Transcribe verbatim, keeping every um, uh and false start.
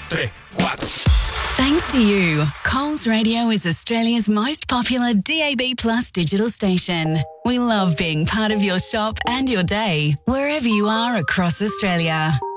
tres, cuatro. Thanks to you, Coles Radio is Australia's most popular D A B Plus digital station. We love being part of your shop and your day, wherever you are across Australia.